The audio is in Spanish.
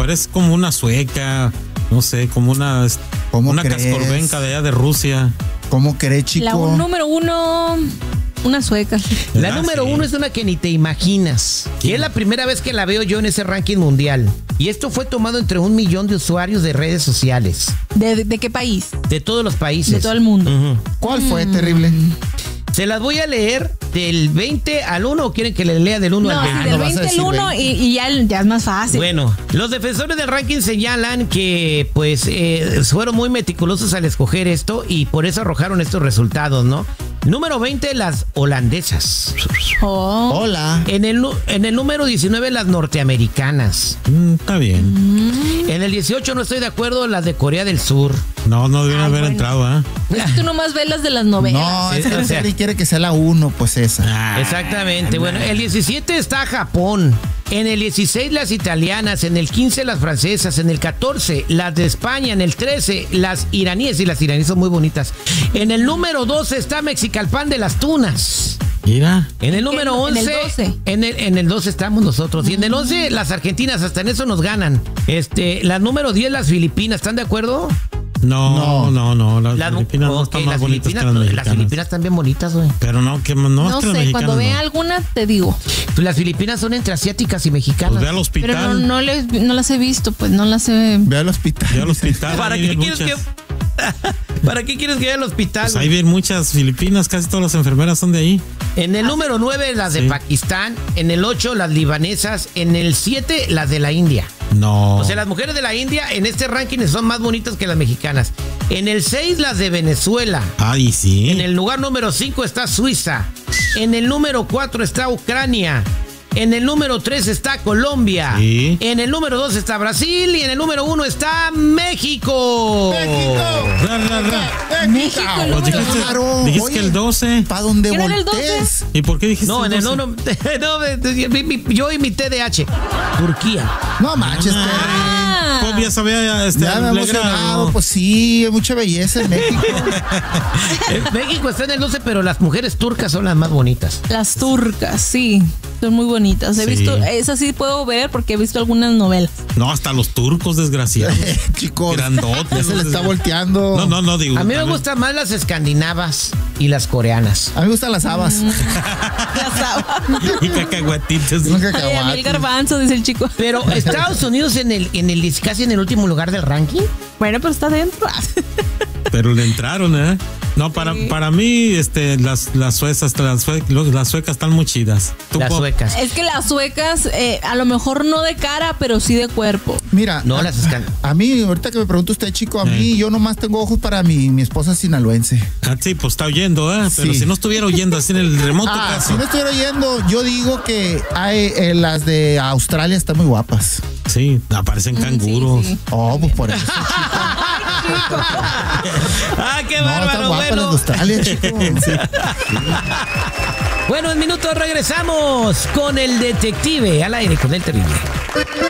parece como una sueca, no sé, como una cascorbenca de allá de Rusia. ¿Cómo crees, chico? La número 1, una sueca. La número 1 es una que ni te imaginas. Y es la primera vez que la veo yo en ese ranking mundial. Y esto fue tomado entre 1 millón de usuarios de redes sociales. ¿De qué país? De todos los países. De todo el mundo. ¿Cuál fue? Terrible. Se las voy a leer del 20 al 1 o quieren que les lea del 1 al 20. Sí, del 20 al 1 y ya es más fácil. Bueno, los defensores del ranking señalan que pues fueron muy meticulosos al escoger esto y por eso arrojaron estos resultados, ¿no? Número 20, las holandesas. Hola. En el número 19, las norteamericanas. Está bien. En el 18 no estoy de acuerdo, las de Corea del Sur. No deben haber entrado, ¿eh? Es que tú nomás ves las de las novelas. No, es que el serie quiere que sea la 1, pues esa. Exactamente. Bueno, el 17 está Japón. En el 16 las italianas, en el 15 las francesas, en el 14 las de España, en el 13 las iraníes, y las iraníes son muy bonitas. En el número 12 está Mexicalpan de las Tunas. Mira. En el número 11, en el 12. En el 12 estamos nosotros. Y en el 11 las argentinas, hasta en eso nos ganan. La número 10 las Filipinas, ¿están de acuerdo? No. Las Filipinas no están más bonitas que las mexicanas. Las Filipinas están bien bonitas, güey. Pero no sé, mexicanas, cuando vea alguna te digo. Pues las Filipinas son entre asiáticas y mexicanas. Pues ve al hospital. Pero no las he visto, pues no las he... Ve al hospital. Ve al hospital. ¿Para qué quieres que... ¿Para qué quieres que vaya al hospital? Pues ahí ven muchas Filipinas, casi todas las enfermeras son de ahí. En el número 9 las de Pakistán, en el 8 las libanesas, en el 7 las de la India. No. O sea, las mujeres de la India en este ranking son más bonitas que las mexicanas. En el 6 las de Venezuela. Ay, sí. En el lugar número 5 está Suiza. En el número 4 está Ucrania. En el número 3 está Colombia. Sí. En el número 2 está Brasil. Y en el número 1 está México. México, el Pues número dijiste Oye, que el 12. ¿Para dónde ¿Quién era el voltees? ¿Y por qué dijiste No, en el 12? yo y mi TDH. Turquía. No manches, Pues ya sabía ya me he alegrado. emocionado. Pues sí, hay mucha belleza en México. México está en el 12, pero las mujeres turcas son las más bonitas. Las turcas, sí, son muy bonitas. He Sí. visto, esas sí puedo ver porque he visto algunas novelas. No, hasta los turcos, desgraciados. Chicos, Grandotes. ya se le está volteando. No, digo. A mí me también. gustan más las escandinavas y las coreanas. A mí me gustan las habas. Las habas. Y cacahuatitos. Unos Ay, a mí el cacahuates. garbanzo, dice el chico. Pero Estados Unidos casi en el último lugar del ranking. Bueno, pero está dentro. Pero le entraron, ¿eh? No, para mí, las suecas están muy chidas. Las suecas. Es que las suecas, a lo mejor no de cara, pero sí de cuerpo. Mira, No, las a mí, ahorita que me pregunta usted, chico, a mí yo nomás tengo ojos para mi esposa sinaloense. Sí, pues está oyendo, ¿eh? Pero Sí. si no estuviera oyendo así en el remoto Si caso. no estuviera oyendo, yo digo que hay, las de Australia están muy guapas. Sí, aparecen canguros. Sí. Oh, pues por eso. ¡Ah, qué No, están bárbaro! guapas las de Bueno. Australia, chico. Bueno, en minutos regresamos con el detective al aire con el terrible.